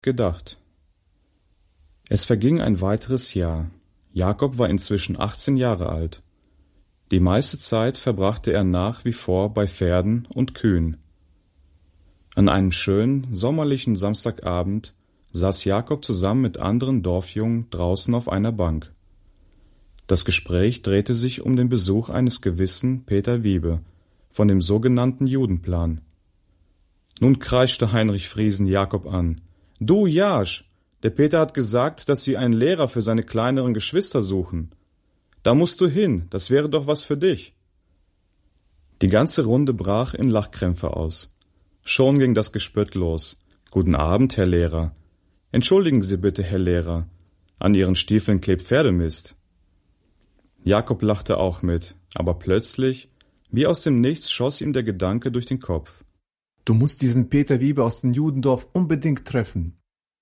gedacht. Es verging ein weiteres Jahr. Jakob war inzwischen 18 Jahre alt. Die meiste Zeit verbrachte er nach wie vor bei Pferden und Kühen. An einem schönen, sommerlichen Samstagabend saß Jakob zusammen mit anderen Dorfjungen draußen auf einer Bank. Das Gespräch drehte sich um den Besuch eines gewissen Peter Wiebe von dem sogenannten Judenplan. Nun kreischte Heinrich Friesen Jakob an. »Du Jasch, der Peter hat gesagt, dass sie einen Lehrer für seine kleineren Geschwister suchen. Da musst du hin, das wäre doch was für dich.« Die ganze Runde brach in Lachkrämpfe aus. Schon ging das Gespött los. »Guten Abend, Herr Lehrer. Entschuldigen Sie bitte, Herr Lehrer. An Ihren Stiefeln klebt Pferdemist.« Jakob lachte auch mit, aber plötzlich, wie aus dem Nichts, schoss ihm der Gedanke durch den Kopf. »Du musst diesen Peter Wiebe aus dem Judendorf unbedingt treffen.«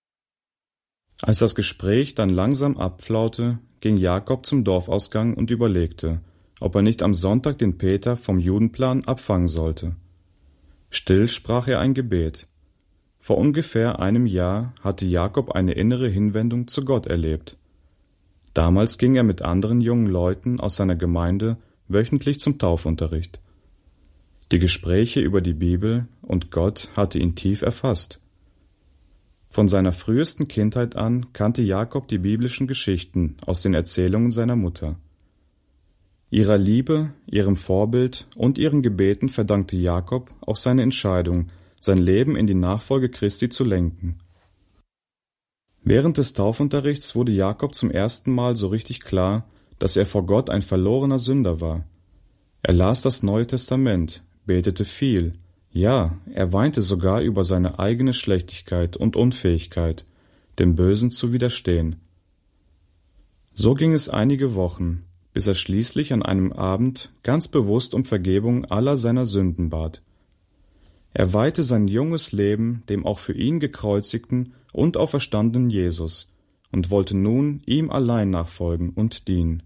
Als das Gespräch dann langsam abflaute, ging Jakob zum Dorfausgang und überlegte, ob er nicht am Sonntag den Peter vom Judenplan abfangen sollte. Still sprach er ein Gebet. Vor ungefähr einem Jahr hatte Jakob eine innere Hinwendung zu Gott erlebt. Damals ging er mit anderen jungen Leuten aus seiner Gemeinde wöchentlich zum Taufunterricht. Die Gespräche über die Bibel und Gott hatte ihn tief erfasst. Von seiner frühesten Kindheit an kannte Jakob die biblischen Geschichten aus den Erzählungen seiner Mutter. Ihrer Liebe, ihrem Vorbild und ihren Gebeten verdankte Jakob auch seine Entscheidung, sein Leben in die Nachfolge Christi zu lenken. Während des Taufunterrichts wurde Jakob zum ersten Mal so richtig klar, dass er vor Gott ein verlorener Sünder war. Er las das Neue Testament, betete viel, ja, er weinte sogar über seine eigene Schlechtigkeit und Unfähigkeit, dem Bösen zu widerstehen. So ging es einige Wochen, bis er schließlich an einem Abend ganz bewusst um Vergebung aller seiner Sünden bat. Er weihte sein junges Leben dem auch für ihn gekreuzigten und auferstandenen Jesus und wollte nun ihm allein nachfolgen und dienen.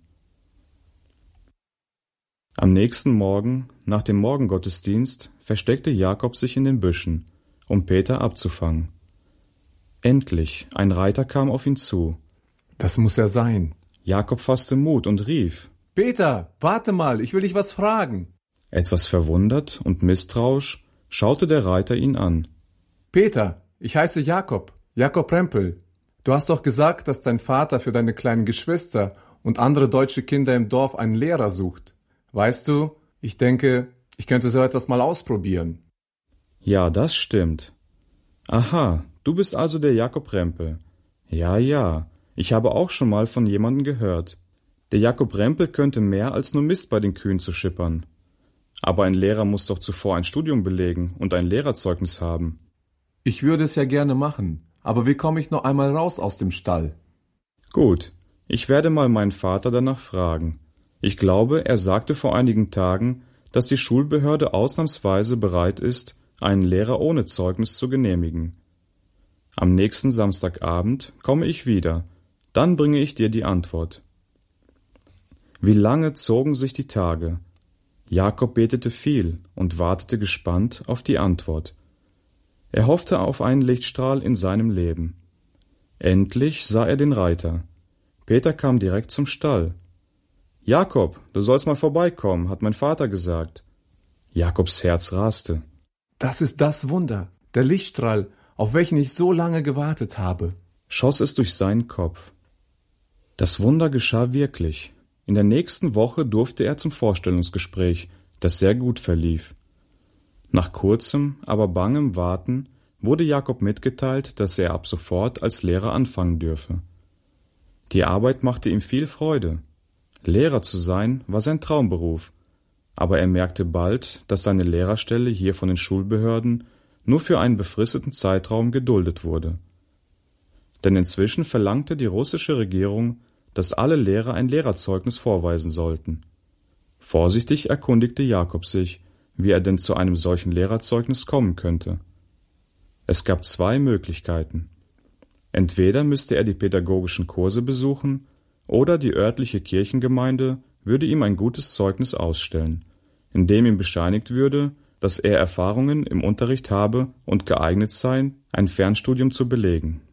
Am nächsten Morgen, nach dem Morgengottesdienst, versteckte Jakob sich in den Büschen, um Peter abzufangen. Endlich, ein Reiter kam auf ihn zu. »Das muss er sein.« Jakob fasste Mut und rief: »Peter, warte mal, ich will dich was fragen.« Etwas verwundert und misstrauisch schaute der Reiter ihn an. »Peter, ich heiße Jakob, Jakob Rempel. Du hast doch gesagt, dass dein Vater für deine kleinen Geschwister und andere deutsche Kinder im Dorf einen Lehrer sucht. Weißt du, ich denke, ich könnte so etwas mal ausprobieren.« »Ja, das stimmt. Aha, du bist also der Jakob Rempel. Ja, ich habe auch schon mal von jemandem gehört. Der Jakob Rempel könnte mehr als nur Mist bei den Kühen zu schippern. Aber ein Lehrer muss doch zuvor ein Studium belegen und ein Lehrerzeugnis haben.« »Ich würde es ja gerne machen, aber wie komme ich noch einmal raus aus dem Stall?« »Gut, ich werde mal meinen Vater danach fragen. Ich glaube, er sagte vor einigen Tagen, dass die Schulbehörde ausnahmsweise bereit ist, einen Lehrer ohne Zeugnis zu genehmigen. Am nächsten Samstagabend komme ich wieder, dann bringe ich dir die Antwort.« Wie lange zogen sich die Tage. Jakob betete viel und wartete gespannt auf die Antwort. Er hoffte auf einen Lichtstrahl in seinem Leben. Endlich sah er den Reiter. Peter kam direkt zum Stall. »Jakob, du sollst mal vorbeikommen, hat mein Vater gesagt.« Jakobs Herz raste. »Das ist das Wunder, der Lichtstrahl, auf welchen ich so lange gewartet habe«, schoss es durch seinen Kopf. Das Wunder geschah wirklich. In der nächsten Woche durfte er zum Vorstellungsgespräch, das sehr gut verlief. Nach kurzem, aber bangem Warten wurde Jakob mitgeteilt, dass er ab sofort als Lehrer anfangen dürfe. Die Arbeit machte ihm viel Freude. Lehrer zu sein war sein Traumberuf, aber er merkte bald, dass seine Lehrerstelle hier von den Schulbehörden nur für einen befristeten Zeitraum geduldet wurde. Denn inzwischen verlangte die russische Regierung, dass alle Lehrer ein Lehrerzeugnis vorweisen sollten. Vorsichtig erkundigte Jakob sich, wie er denn zu einem solchen Lehrerzeugnis kommen könnte. Es gab zwei Möglichkeiten. Entweder müsste er die pädagogischen Kurse besuchen, oder die örtliche Kirchengemeinde würde ihm ein gutes Zeugnis ausstellen, in dem ihm bescheinigt würde, dass er Erfahrungen im Unterricht habe und geeignet sei, ein Fernstudium zu belegen